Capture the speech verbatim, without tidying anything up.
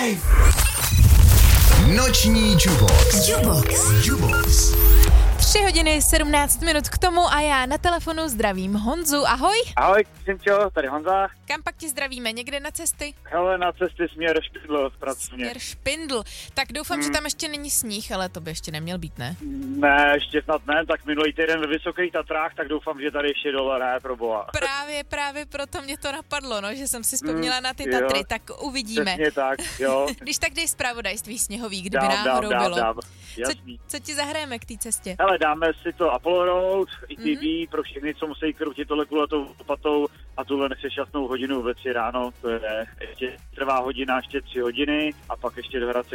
Wave. Noční Jubox. Jubox. Jubox. Tři hodiny, sedmnáct minut k tomu a já na telefonu zdravím Honzu. Ahoj. Ahoj, Cynčo, tady Honza. Kam pak ti zdravíme? Někde na cesty? Hele, na cesty směr Špindl, pracovně. Směr Špindl. Tak doufám, hmm. že tam ještě není sníh, ale to by ještě neměl být, ne? Ne, ještě snad ne, tak minulý týden ve Vysokých Tatrách, tak doufám, že tady ještě dole ne, proboha. Právě, právě proto mě to napadlo, no, že jsem si vzpomněla hmm, na ty Tatry, jo, tak uvidíme. Přesně tak, jo. Když tak dej zpravodajství sněhový, kdyby dám, náhodou dám, bylo. Dám, co, co ti zahrajeme k té cestě? Hele, dáme si to Apollo Road, I T B, mm-hmm. pro všechny, co musí kroutit tohle kulatou lopatou a tuhle nešťastnou hodinu ve tři ráno, to je ještě trvá hodina, ještě tři hodiny a pak ještě do Hradce